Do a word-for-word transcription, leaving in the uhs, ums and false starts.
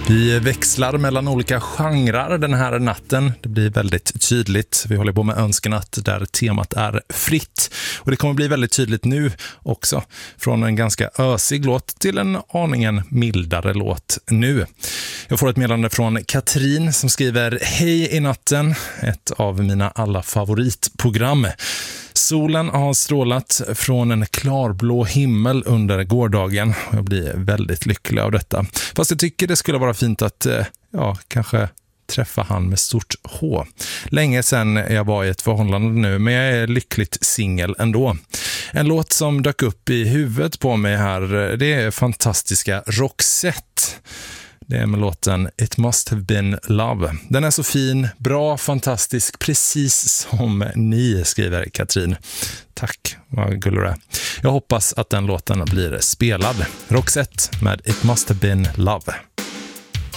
Vi växlar mellan olika genrer den här natten. Det blir väldigt tydligt. Vi håller på med önskenatt där temat är fritt. Och det kommer bli väldigt tydligt nu också. Från en ganska ösig låt till en aningen mildare låt nu. Jag får ett meddelande från Katrin som skriver: Hej i natten, ett av mina alla favoritprogram. Solen har strålat från en klarblå himmel under gårdagen. Jag blir väldigt lycklig av detta. Fast jag tycker det skulle vara fint att, ja, kanske träffa han med stort H. Länge sedan jag var i ett förhållande nu, men jag är lyckligt singel ändå. En låt som dök upp i huvudet på mig här, det är fantastiska Roxette. Det är med låten It Must Have Been Love. Den är så fin, bra, fantastisk, precis som ni, skriver Katrin. Tack, vad gullig det är. Jag hoppas att den låten blir spelad. Roxette med It Must Have Been Love.